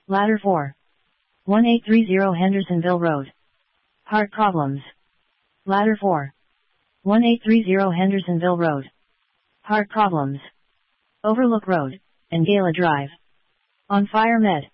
Ladder 4. 1830 Hendersonville Road. Heart problems. Ladder 4. 1830 Hendersonville Road. Heart problems. Overlook Road, and Gala Drive. On Fire Med.